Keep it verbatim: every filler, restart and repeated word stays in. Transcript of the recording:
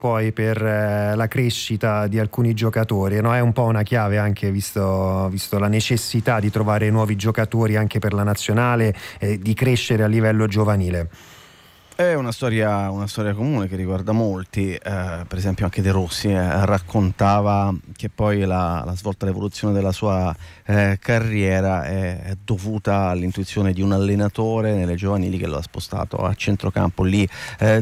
poi per eh, la crescita di alcuni giocatori, no? È un po' una chiave anche visto, visto la necessità di trovare nuovi giocatori anche per la nazionale e di crescere a livello giovanile. È una storia, una storia comune che riguarda molti, eh, per esempio anche De Rossi eh, raccontava che poi la, la svolta, l'evoluzione della sua eh, carriera è, è dovuta all'intuizione di un allenatore nelle giovanili che lo ha spostato a centrocampo lì eh,